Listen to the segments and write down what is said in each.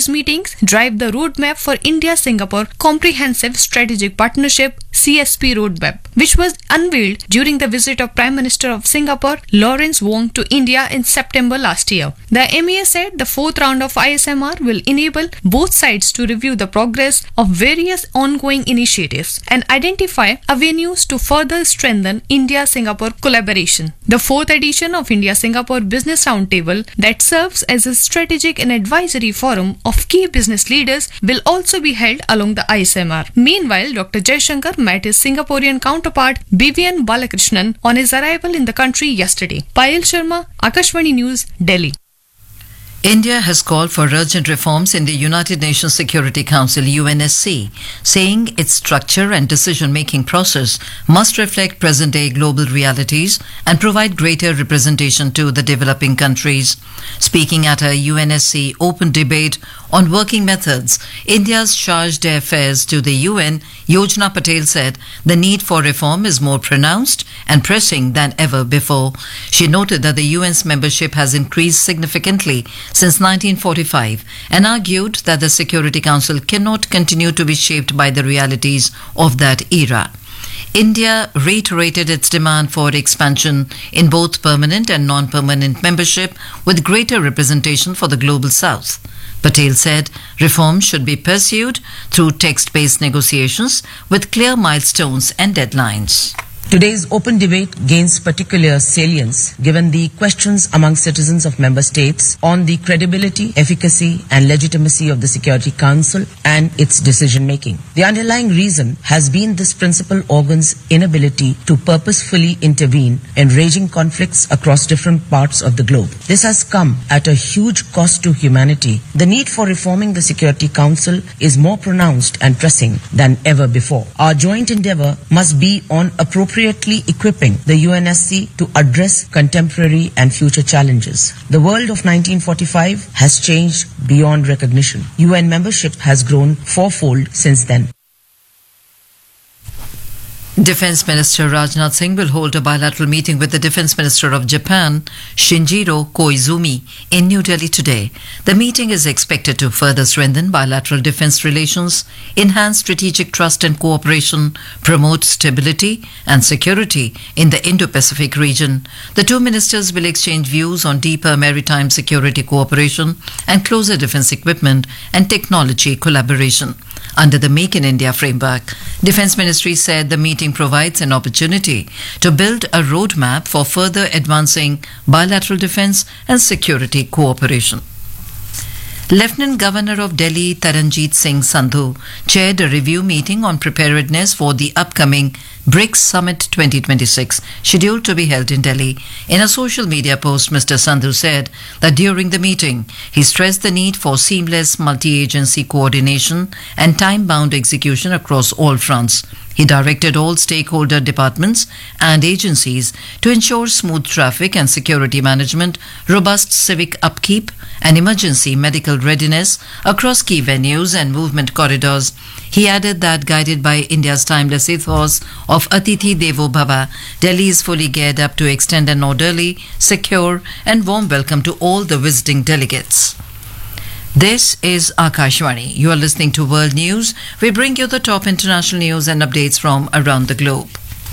these meetings drive the roadmap for India-Singapore Comprehensive Strategic Partnership CSP roadmap, which was unveiled during the visit of Prime Minister of Singapore Lawrence Wong to India in September last year. The MEA said the fourth round of ISMR will enable both sides to review the progress of various ongoing initiatives and identify avenues to further strengthen India-Singapore collaboration. The fourth edition of India-Singapore Business Roundtable that serves as a strategic and advisory forum of key business leaders will also be held along the ISMR. Meanwhile, Dr. Jaishankar met his Singaporean counterpart Vivian Balakrishnan on his arrival in the country yesterday. Payal Sharma, Akashvani News, Delhi. India has called for urgent reforms in the United Nations Security Council UNSC, saying its structure and decision-making process must reflect present-day global realities and provide greater representation to the developing countries. Speaking at a UNSC open debate on working methods, India's charge d'affaires to the UN, Yojana Patel said the need for reform is more pronounced and pressing than ever before. She noted that the UN's membership has increased significantly since 1945 and argued that the Security Council cannot continue to be shaped by the realities of that era. India reiterated its demand for expansion in both permanent and non-permanent membership with greater representation for the Global South. Patel said reforms should be pursued through text-based negotiations with clear milestones and deadlines. Today's open debate gains particular salience given the questions among citizens of member states on the credibility, efficacy and legitimacy of the Security Council and its decision-making. The underlying reason has been this principal organ's inability to purposefully intervene in raging conflicts across different parts of the globe. This has come at a huge cost to humanity. The need for reforming the Security Council is more pronounced and pressing than ever before. Our joint endeavor must be on appropriately equipping the UNSC to address contemporary and future challenges. The world of 1945 has changed beyond recognition. UN membership has grown fourfold since then. Defence Minister Rajnath Singh will hold a bilateral meeting with the Defence Minister of Japan, Shinjiro Koizumi, in New Delhi today. The meeting is expected to further strengthen bilateral defence relations, enhance strategic trust and cooperation, promote stability and security in the Indo-Pacific region. The two ministers will exchange views on deeper maritime security cooperation and closer defence equipment and technology collaboration. Under the Make in India framework, Defence Ministry said the meeting provides an opportunity to build a roadmap for further advancing bilateral defence and security cooperation. Lieutenant Governor of Delhi Taranjeet Singh Sandhu chaired a review meeting on preparedness for the upcoming BRICS Summit 2026, scheduled to be held in Delhi. In a social media post, Mr. Sandhu said that during the meeting, he stressed the need for seamless multi-agency coordination and time-bound execution across all fronts. He directed all stakeholder departments and agencies to ensure smooth traffic and security management, robust civic upkeep, and emergency medical readiness across key venues and movement corridors. He added that guided by India's timeless ethos of Atithi Devo Bhava, Delhi is fully geared up to extend an orderly, secure, and warm welcome to all the visiting delegates. This is Akashvani. You are listening to World News. We bring you the top international news and updates from around the globe.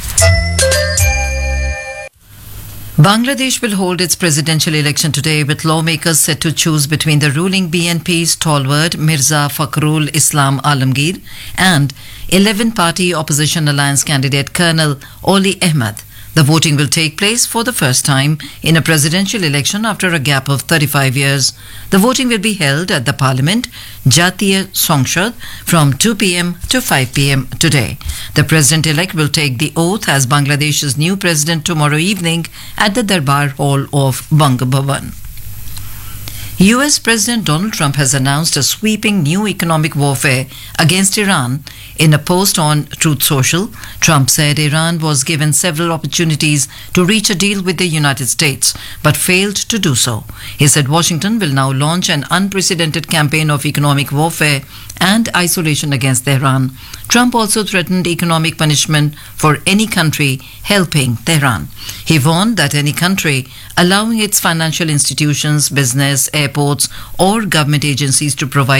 Bangladesh will hold its presidential election today, with lawmakers set to choose between the ruling BNP stalwart Mirza Fakhrul Islam Alamgir and 11-party opposition alliance candidate Colonel Oli Ahmed. The voting will take place for the first time in a presidential election after a gap of 35 years. The voting will be held at the Parliament, Jatiya Songshad, from 2 p.m. to 5 p.m. today. The president-elect will take the oath as Bangladesh's new president tomorrow evening at the Darbar Hall of Banga Bhavan. US President Donald Trump has announced a sweeping new economic warfare against Iran. In a post on Truth Social, Trump said Iran was given several opportunities to reach a deal with the United States, but failed to do so. He said Washington will now launch an unprecedented campaign of economic warfare and isolation against Tehran. Trump also threatened economic punishment for any country helping Tehran. He warned that any country allowing its financial institutions, business, airports, or government agencies to provide